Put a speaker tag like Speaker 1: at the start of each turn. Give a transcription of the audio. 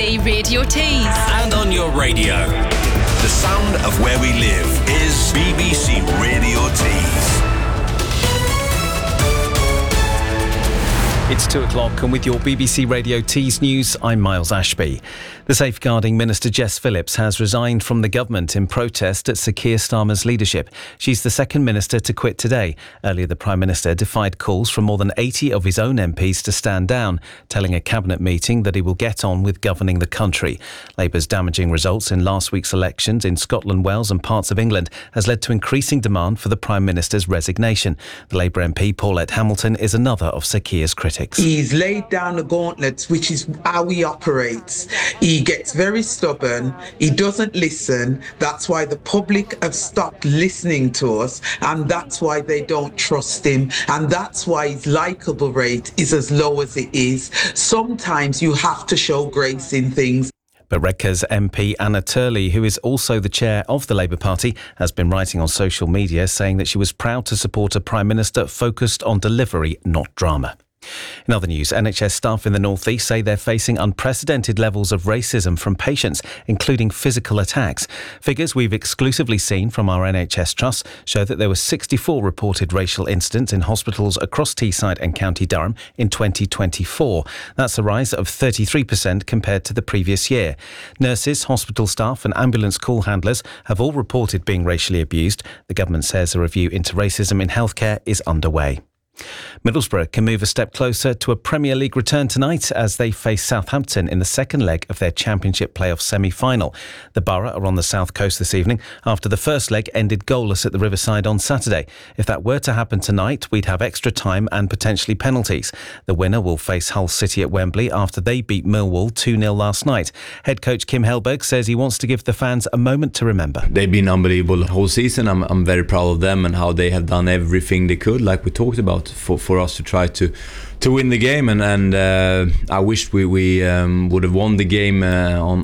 Speaker 1: BBC Radio Tees.
Speaker 2: And on your radio.
Speaker 3: The sound of where we live is BBC Radio Tees.
Speaker 4: It's 2 o'clock, and with your BBC Radio Tees news, I'm Miles Ashby. The Safeguarding Minister Jess Phillips has resigned from the government in protest at Sir Keir Starmer's leadership. She's the second minister to quit today. Earlier, the Prime Minister defied calls from more than 80 of his own MPs to stand down, telling a cabinet meeting that he will get on with governing the country. Labour's damaging results in last week's elections in Scotland, Wales and parts of England has led to increasing demand for the Prime Minister's resignation. The Labour MP Paulette Hamilton is another of Sir Keir's critics.
Speaker 5: He's laid down the gauntlets, which is how he operates. He gets very stubborn. He doesn't listen. That's why the public have stopped listening to us, and that's why they don't trust him, and that's why his likeable rate is as low as it is. Sometimes you have to show grace in things.
Speaker 4: But Redcar's MP Anna Turley, who is also the chair of the Labour Party, has been writing on social media saying that she was proud to support a Prime Minister focused on delivery, not drama. In other news, NHS staff in the North East say they're facing unprecedented levels of racism from patients, including physical attacks. Figures we've exclusively seen from our NHS Trust show that there were 64 reported racial incidents in hospitals across Teesside and County Durham in 2024. That's a rise of 33% compared to the previous year. Nurses, hospital staff and ambulance call handlers have all reported being racially abused. The government says a review into racism in healthcare is underway. Middlesbrough can move a step closer to a Premier League return tonight as they face Southampton in the second leg of their Championship playoff semi-final. The Borough are on the south coast this evening after the first leg ended goalless at the Riverside on Saturday. If that were to happen tonight, we'd have extra time and potentially penalties. The winner will face Hull City at Wembley after they beat Millwall 2-0 last night. Head coach Kim Hellberg says he wants to give the fans a moment to remember.
Speaker 6: They've been unbelievable the whole season. I'm very proud of them and how they have done everything they could, like we talked about, for us to try to win the game, and I wish we would have won the game on